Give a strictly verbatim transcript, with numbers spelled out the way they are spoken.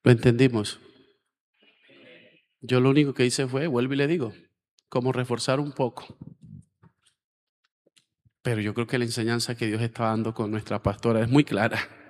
¿Lo entendimos? Yo lo único que hice fue, vuelvo y le digo, como reforzar un poco. Pero yo creo que la enseñanza que Dios está dando con nuestra pastora es muy clara.